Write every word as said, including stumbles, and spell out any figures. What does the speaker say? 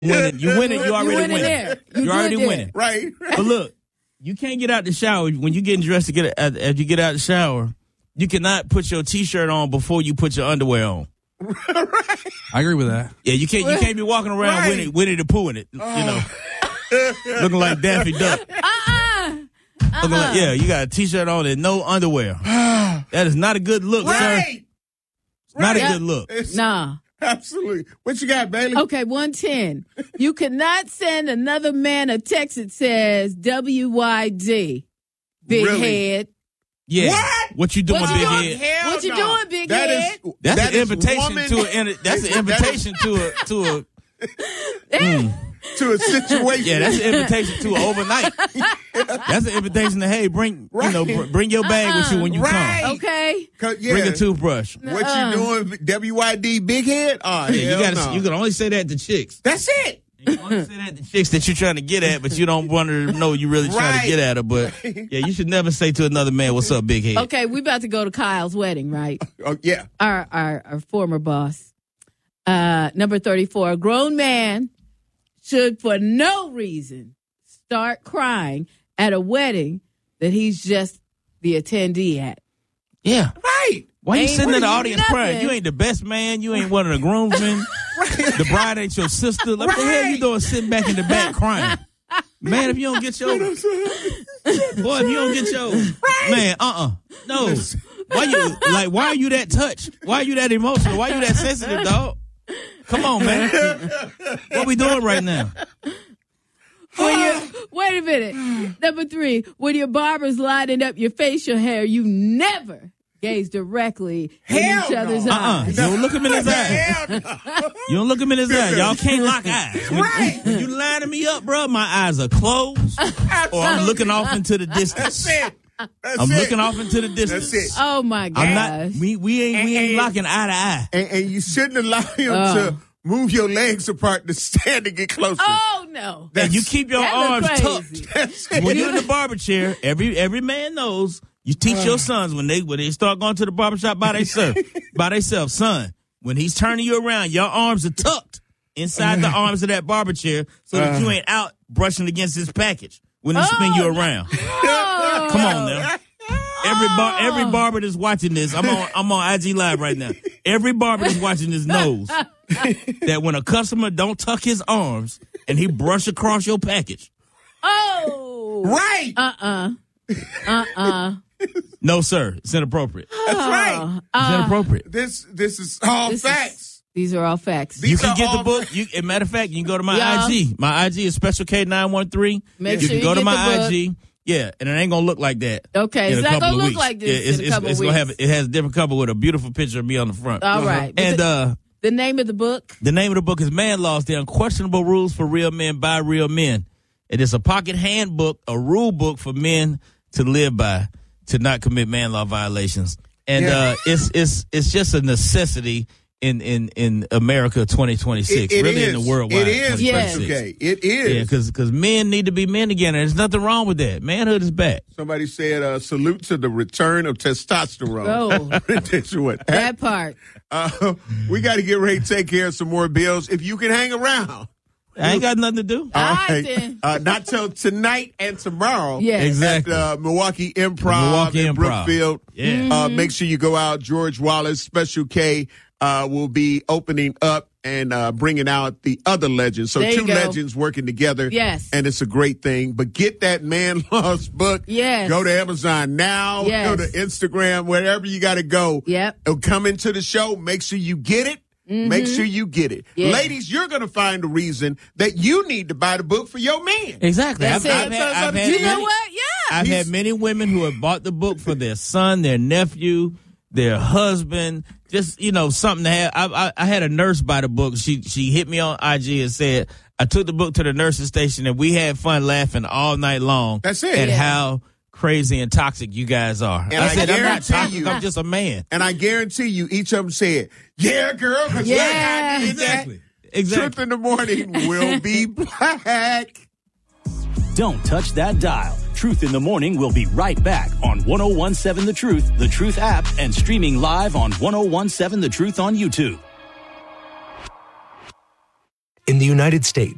winning. You winning. You already You winning winning. there. You You're already good there. winning. Right. right. But look, you can't get out the shower when you getting dressed to get as, as you get out the shower. You cannot put your T-shirt on before you put your underwear on. right. I agree with that. Yeah, you can't. You can't be walking around Right. Winnie, Winnie the Pooh in it. You know, looking like Daffy Duck. Uh-uh. Looking like, yeah, you got a T-shirt on and no underwear. That is not a good look, sir. Right. It's not Right. a good look. It's- Nah. Absolutely. What you got, Bailey? Okay, one ten. You cannot send another man a text that says W Y D. Big Really? head. Yeah. What? What you doing, What you big doing? head? Hell What you no. doing, big That head? is- That's that an is invitation woman- to a. That's an invitation to a to a. Mm. to a situation. Yeah, that's an invitation to an overnight. That's an invitation to hey, bring you know br- bring your bag with you when you Right. come. Okay. 'Cause, yeah, Bring a toothbrush. What Uh-uh. you doing, W Y D, big head? Oh, Yeah, you hell got no. to. You can only say that to chicks. That's it. You can only say that to chicks that you're trying to get at, but you don't want her to know you really trying Right. to get at her. But yeah, you should never say to another man, "What's up, big head?" Okay, we about to go to Kyle's wedding, right? Oh, yeah. Our our, our former boss. Uh, number thirty-four. A grown man should, for no reason, start crying at a wedding that he's just the attendee at. Yeah. Right. Why you Ain't sitting in the really audience nothing. crying? You ain't the best man. You ain't one of the groomsmen. The bride ain't your sister. Like, what the hell you doing sitting back in the back crying? Man, if you don't get your... Boy, if you don't get your... Man, uh-uh. No. Why you... Like, why are you that touched? Why are you that emotional? Why you that sensitive, dog? Come on, man. What we doing right now? When you, wait a minute. Number three, when your barber's lining up your facial hair, you never gaze directly in Hell each other's no. Uh-uh. eyes. You don't look him in his eye. Hell no. You don't look him in his eye. Y'all can't lock eyes. When, Right. when you lining me up, bro, my eyes are closed or I'm looking off into the distance. That's it. That's I'm it. looking off into the distance. That's it. Oh my gosh. I'm not. We we ain't we ain't And- locking eye to eye. And, and you shouldn't allow him Oh. to move your legs apart to stand and get closer. Oh no. And you keep your That look arms crazy. tucked. That's it. When you're in the barber chair, every every man knows. You teach your sons when they when they start going to the barbershop by themselves, by themselves, son. When he's turning you around, your arms are tucked inside the arms of that barber chair, so that you ain't out brushing against his package when he spin you around. Oh. Come on now. Every bar, every barber that's watching this, I'm on I'm on I G Live right now. Every barber that's watching this knows that when a customer don't tuck his arms and he brush across your package, Oh. Right. Uh-uh. Uh-uh. no sir, it's inappropriate. That's right. It's inappropriate. This this is all This facts. is- These are all facts. These You can are get the all- book. You, as a matter of fact, you can go to my Yeah. I G. My I G is Special K nine one three. Make you sure can you go to get my the book. I G. Yeah, and it ain't gonna look like that. Okay, in it's a not couple gonna of look weeks. like this Yeah, it's, in a it's, couple it's of gonna have weeks. it has a different cover with a beautiful picture of me on the front. All right. But And the, uh, the name of the book? the name of the book is Man Laws: The Unquestionable Rules for Real Men by Real Men. It is a pocket handbook, a rule book for men to live by to not commit man law violations. And Yeah. uh, it's it's it's just a necessity in in in America twenty twenty-six, It- it really is. in the worldwide. It is, Yes. Special K. It is. Yeah, because men need to be men again, and there's nothing wrong with that. Manhood is back. Somebody said, uh, salute to the return of testosterone. Oh. That's what- That part. Uh, we got to get ready to take care of some more bills. If you can hang around. I ain't got nothing to do. All All right, right. then. Uh, not till tonight and tomorrow. Yes. Exactly. At uh, Milwaukee Improv Milwaukee in Improv. Brookfield. Yeah. Uh, make sure you go out. George Wallace, Special K uh, will be opening up and uh, bringing out the other legends. So There you two go. legends working together. Yes. And it's a great thing. But get that Man Laws book. Yes. Go to Amazon now. Yes. Go to Instagram, wherever you got to go. Yep. Uh, Come into the show. Make sure you get it. Make sure you get it. Yeah. Ladies, you're going to find a reason that you need to buy the book for your man. Exactly. That's I've, it. I've had, I've had You know many, what? Yeah. I've He's- had many women who have bought the book for their son, their nephew, their husband, just, you know, something to have. I, I, I had a nurse buy the book. She she hit me on I G and said, I took the book to the nurse's station and we had fun laughing all night long. That's it. At Yeah. how crazy and toxic you guys are. And I, I said, I'm not guarantee toxic. you- I'm just a man. And I guarantee you, each of them said, yeah, girl. 'cause Yeah. like I did that. Exactly. Exactly. Truth in the morning will be black. Don't touch that dial. Truth in the Morning will be right back on ten seventeen The Truth, The Truth app, and streaming live on ten seventeen The Truth on YouTube. In the United States,